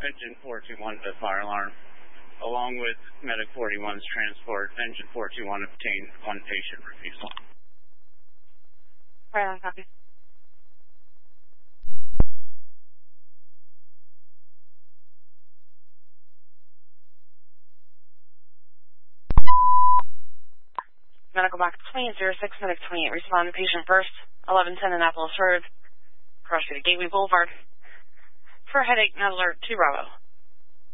Engine 421 to fire alarm. Along with Medic 41's transport, Engine 421 obtained one patient refusal. Fire alarm copy. Medical box 2006, Medic 28, respond to patient first, 1110 Annapolis Road, Cross Street, Gateway Boulevard. For a headache, not alert, 2 Bravo.